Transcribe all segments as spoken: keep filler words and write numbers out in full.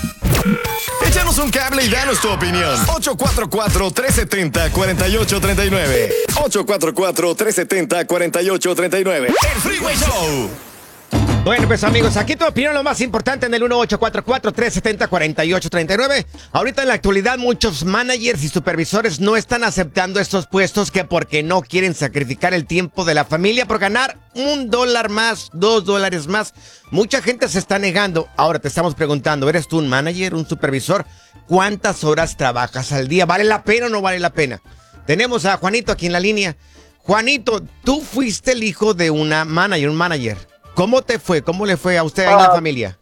Échanos un cable y danos tu opinión. ocho cuatro cuatro, tres siete cero, cuatro ocho tres nueve. ocho cuatro cuatro, tres siete cero, cuatro ocho tres nueve. El Freeway Show. Bueno, pues amigos, aquí tu opinión lo más importante en el uno ocho cuatro cuatro, tres siete cero, cuatro ocho tres nueve. Ahorita en la actualidad muchos managers y supervisores no están aceptando estos puestos que porque no quieren sacrificar el tiempo de la familia por ganar un dólar más, dos dólares más. Mucha gente se está negando. Ahora te estamos preguntando, ¿eres tú un manager, un supervisor? ¿Cuántas horas trabajas al día? ¿Vale la pena o no vale la pena? Tenemos a Juanito aquí en la línea. Juanito, tú fuiste el hijo de una manager, un manager. ¿Cómo te fue? ¿Cómo le fue a usted en uh, la familia?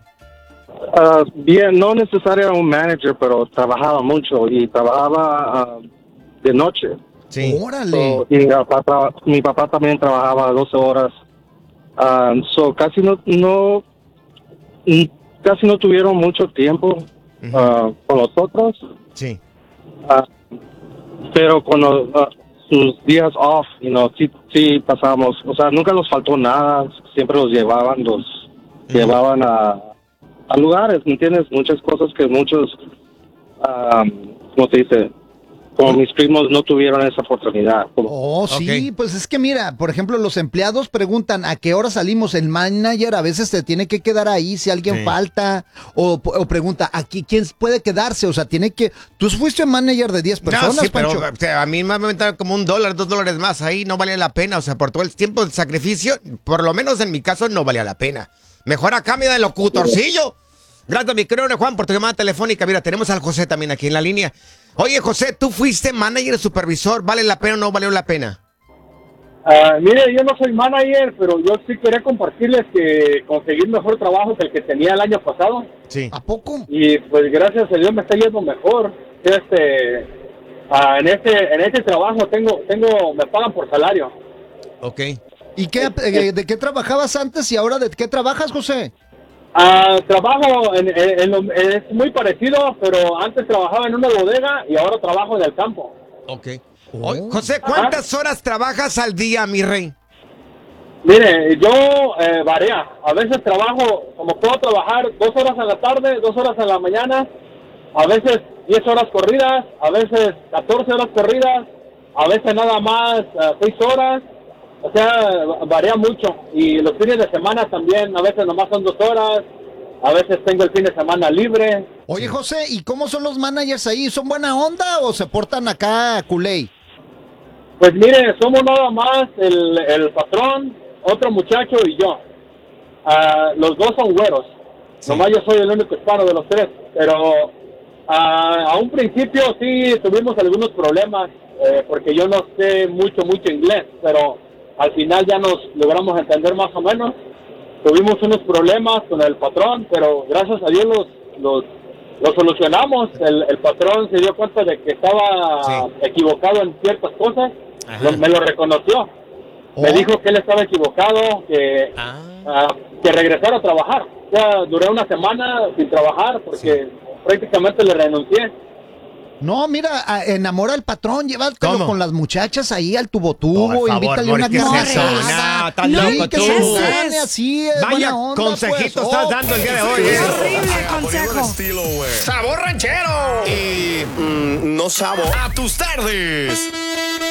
Uh, bien, no necesariamente un manager, pero trabajaba mucho y trabajaba uh, de noche. Sí. Órale. So, y mi papá, mi papá también trabajaba doce horas. Uh, so casi no, no, casi no tuvieron mucho tiempo uh, uh-huh. con nosotros. Sí. Uh, pero cuando uh, sus días off, you know, sí, sí pasábamos, o sea, nunca nos faltó nada, siempre los llevaban, los uh-huh. llevaban a, a lugares, ¿me entiendes? Muchas cosas que muchos, um, ¿cómo se dice? Como mis primos no tuvieron esa oportunidad. Oh, sí, okay. Pues es que mira, por ejemplo, los empleados preguntan a qué hora salimos. El manager a veces se tiene que quedar ahí si alguien sí. falta o, o pregunta, ¿aquí quién puede quedarse? O sea, tiene que... Tú fuiste manager de diez personas, no, sí, pero Pancho. O sea, a mí me aventaron como un dólar, dos dólares más ahí, no valía la pena. O sea, por todo el tiempo de sacrificio, por lo menos en mi caso no valía la pena. Mejor acá me da el locutorcillo. Gracias, mi querido Juan, por tu llamada telefónica. Mira, tenemos al José también aquí en la línea. Oye, José, tú fuiste manager, supervisor. ¿Vale la pena o no valió la pena? Uh, mire, yo no soy manager, pero yo sí quería compartirles que conseguí mejor trabajo que el que tenía el año pasado. Sí. ¿A poco? Y pues gracias a Dios me está yendo mejor. Este, uh, en este, en este trabajo tengo, tengo, me pagan por salario. Ok. ¿Y qué, eh, de qué trabajabas antes y ahora de qué trabajas, José? Uh, trabajo en, en, en lo, es muy parecido, pero antes trabajaba en una bodega y ahora trabajo en el campo. Ok. Oh. Oye, José, ¿cuántas Ajá. horas trabajas al día, mi rey? Mire, yo eh, varía. A veces trabajo, como puedo trabajar dos horas en la tarde, dos horas en la mañana, a veces diez horas corridas, a veces catorce horas corridas, a veces nada más uh, seis horas. O sea, varía mucho. Y los fines de semana también, a veces nomás son dos horas, a veces tengo el fin de semana libre. Oye, José, ¿y cómo son los managers ahí? ¿Son buena onda o se portan acá culé? Pues mire, somos nada más el, el patrón, otro muchacho y yo. Uh, los dos son güeros. Sí. Nomás yo soy el único hispano de los tres. Pero uh, a un principio sí tuvimos algunos problemas, eh, porque yo no sé mucho, mucho inglés, pero... Al final ya nos logramos entender más o menos. Tuvimos unos problemas con el patrón, pero gracias a Dios los, los, los solucionamos. El, el patrón se dio cuenta de que estaba sí. equivocado en ciertas cosas. Lo, me lo reconoció. Oh. Me dijo que él estaba equivocado, que, ah. uh, que regresara a trabajar. O sea, duré una semana sin trabajar porque sí. prácticamente le renuncié. No, mira, a, enamora al patrón, llévatelo con las muchachas ahí al tubo tubo, oh, invítale una carrera. No, no, loco, que se gane así, es Vaya onda, consejito pues. estás oh, dando el día de hoy. Es horrible consejo. Estilo, ¡Sabor ranchero! Y mm, no sabo a tus tardes.